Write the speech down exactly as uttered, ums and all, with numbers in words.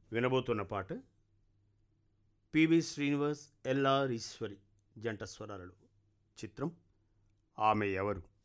వినబోతున్న పాట PV Srinivas LR Eshwari జంట స్వరాలలో. చిత్రం ఆమె ఎవరు.